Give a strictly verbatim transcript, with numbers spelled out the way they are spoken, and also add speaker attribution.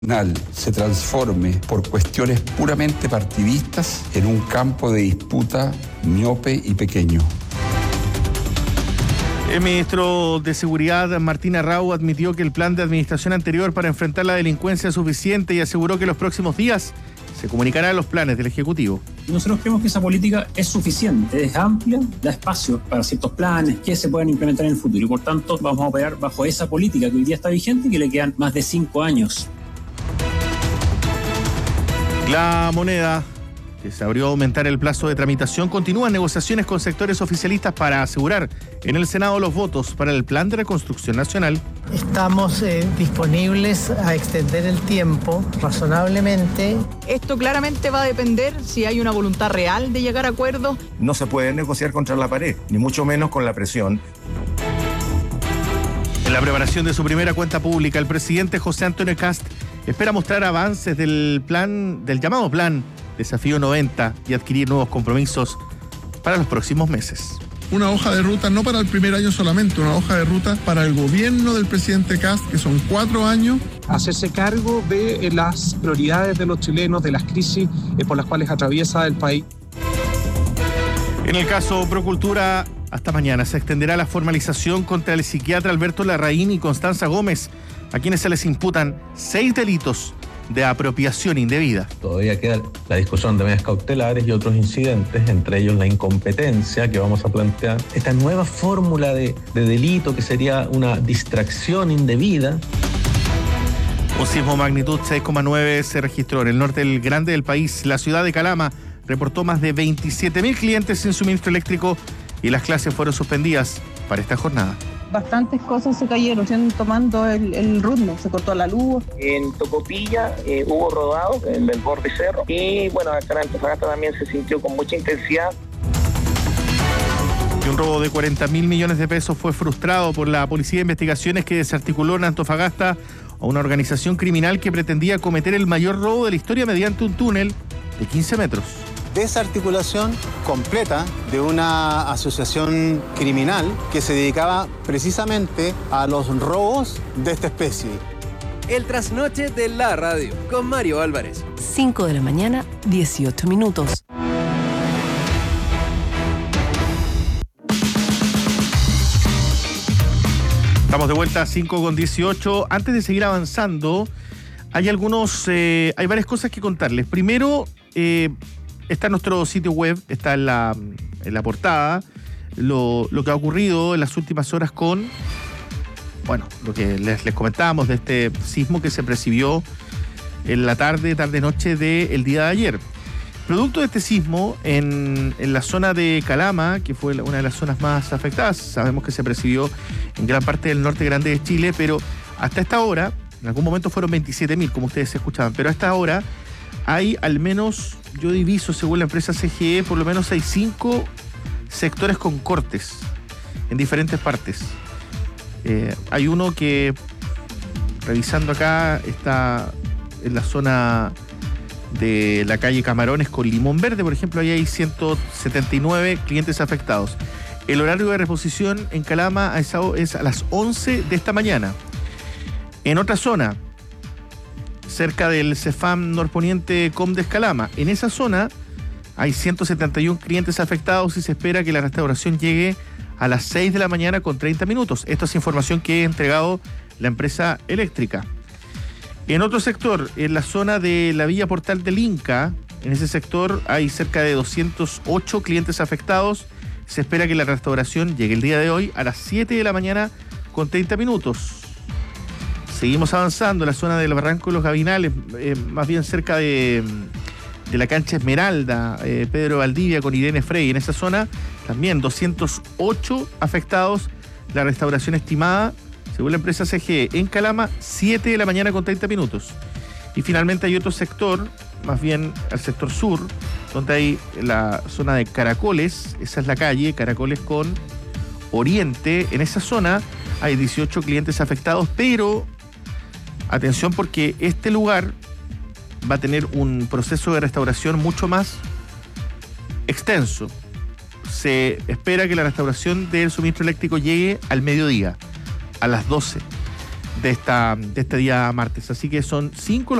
Speaker 1: se transforme por cuestiones puramente partidistas en un campo de disputa miope y pequeño.
Speaker 2: El ministro de Seguridad, Martín Arrau, admitió que el plan de administración anterior para enfrentar la delincuencia es suficiente y aseguró que en los próximos días se comunicarán los planes del Ejecutivo.
Speaker 3: Nosotros creemos que esa política es suficiente, es amplia, da espacio para ciertos planes que se puedan implementar en el futuro y por tanto vamos a operar bajo esa política que hoy día está vigente y que le quedan más de cinco años.
Speaker 2: La Moneda, que se abrió a aumentar el plazo de tramitación, continúan negociaciones con sectores oficialistas para asegurar en el Senado los votos para el Plan de Reconstrucción Nacional.
Speaker 4: Estamos eh, disponibles a extender el tiempo razonablemente.
Speaker 5: Esto claramente va a depender si hay una voluntad real de llegar a acuerdos.
Speaker 6: No se puede negociar contra la pared, ni mucho menos con la presión.
Speaker 2: En la preparación de su primera cuenta pública, el presidente José Antonio Kast espera mostrar avances del plan, del llamado Plan Desafío noventa y adquirir nuevos compromisos para los próximos meses.
Speaker 7: Una hoja de ruta no para el primer año solamente, una hoja de ruta para el gobierno del presidente Kast, que son cuatro años.
Speaker 8: Hacerse cargo de las prioridades de los chilenos, de las crisis por las cuales atraviesa el país.
Speaker 2: En el caso Procultura, hasta mañana se extenderá la formalización contra el psiquiatra Alberto Larraín y Constanza Gómez, a quienes se les imputan seis delitos de apropiación indebida.
Speaker 9: Todavía queda la discusión de medidas cautelares y otros incidentes, entre ellos la incompetencia que vamos a plantear, esta nueva fórmula de, de delito que sería una distracción indebida.
Speaker 2: Un sismo magnitud seis coma nueve se registró en el norte del grande del país. La ciudad de Calama reportó más de veintisiete mil clientes sin suministro eléctrico y las clases fueron suspendidas para esta jornada.
Speaker 10: Bastantes cosas se cayeron, tomando el, el ritmo, se cortó la luz.
Speaker 11: En Tocopilla eh, hubo rodado en el borde cerro y bueno, acá en Antofagasta también se sintió con mucha intensidad.
Speaker 2: Y un robo de cuarenta mil millones de pesos fue frustrado por la Policía de Investigaciones, que desarticuló en Antofagasta a una organización criminal que pretendía cometer el mayor robo de la historia mediante un túnel de quince metros.
Speaker 12: Desarticulación completa de una asociación criminal que se dedicaba precisamente a los robos de esta especie.
Speaker 13: El trasnoche de la radio con Mario Álvarez.
Speaker 14: cinco de la mañana, dieciocho minutos.
Speaker 2: Estamos de vuelta a cinco con dieciocho. Antes de seguir avanzando, hay algunos, eh, hay varias cosas que contarles. Primero, eh, está en nuestro sitio web, está en la, en la portada, lo, lo que ha ocurrido en las últimas horas con, bueno, lo que les, les comentábamos de este sismo que se percibió en la tarde, tarde-noche del día de ayer. Producto de este sismo, en, en la zona de Calama, que fue una de las zonas más afectadas, sabemos que se percibió en gran parte del norte grande de Chile, pero hasta esta hora, en algún momento fueron veintisiete mil, como ustedes escuchaban, pero a esta hora hay al menos, yo diviso según la empresa C G E, por lo menos hay cinco sectores con cortes en diferentes partes. Eh, hay uno que, revisando acá, está en la zona de la calle Camarones con Limón Verde, por ejemplo, ahí hay ciento setenta y nueve clientes afectados. El horario de reposición en Calama es a las once de esta mañana. En otra zona, cerca del Cefam Norponiente Comdes Calama, en esa zona hay ciento setenta y uno clientes afectados y se espera que la restauración llegue a las seis de la mañana con treinta minutos. Esto es información que ha entregado la empresa eléctrica. En otro sector, en la zona de la Villa Portal del Inca, en ese sector hay cerca de doscientos ocho clientes afectados. Se espera que la restauración llegue el día de hoy a las siete de la mañana con treinta minutos. Seguimos avanzando en la zona del Barranco de los Gavinales, eh, más bien cerca de, de la cancha Esmeralda, eh, Pedro Valdivia con Irene Frey. En esa zona también doscientos ocho afectados. La restauración estimada, según la empresa C G E, en Calama, siete de la mañana con treinta minutos. Y finalmente hay otro sector, más bien el sector sur, donde hay la zona de Caracoles, esa es la calle, Caracoles con Oriente. En esa zona hay dieciocho clientes afectados, pero atención, porque este lugar va a tener un proceso de restauración mucho más extenso. Se espera que la restauración del suministro eléctrico llegue al mediodía, a las doce de, esta, de este día martes. Así que son cinco